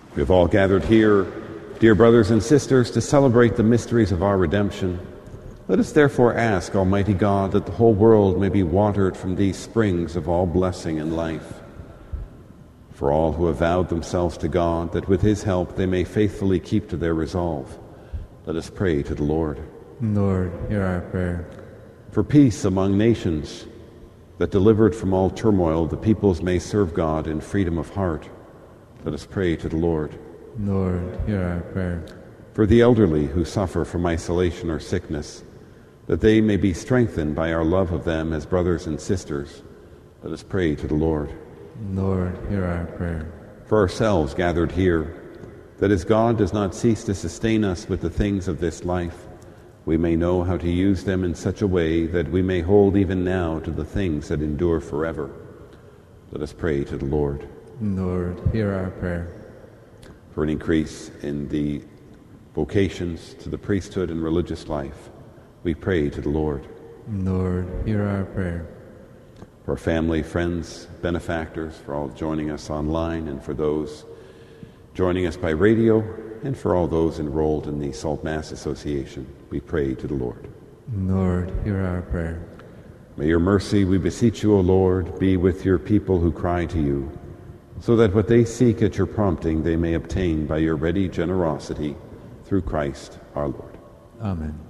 We have all gathered here, dear brothers and sisters, to celebrate the mysteries of our redemption. Let us therefore ask Almighty God that the whole world may be watered from these springs of all blessing and life. For all who have vowed themselves to God, that with his help they may faithfully keep to their resolve, let us pray to the Lord. Lord, hear our prayer. For peace among nations, that delivered from all turmoil the peoples may serve God in freedom of heart, let us pray to the Lord. Lord, hear our prayer. For the elderly who suffer from isolation or sickness, that they may be strengthened by our love of them as brothers and sisters, let us pray to the Lord. Lord, hear our prayer. For ourselves gathered here, that as God does not cease to sustain us with the things of this life, we may know how to use them in such a way that we may hold even now to the things that endure forever. Let us pray to the Lord. Lord, hear our prayer. For an increase in the vocations to the priesthood and religious life, we pray to the Lord. Lord, hear our prayer. For family, friends, benefactors, for all joining us online, and for those joining us by radio, and for all those enrolled in the Salt Mass Association, we pray to the Lord. Lord, hear our prayer. May your mercy, we beseech you, O Lord, be with your people who cry to you, so that what they seek at your prompting they may obtain by your ready generosity, through Christ our Lord. Amen.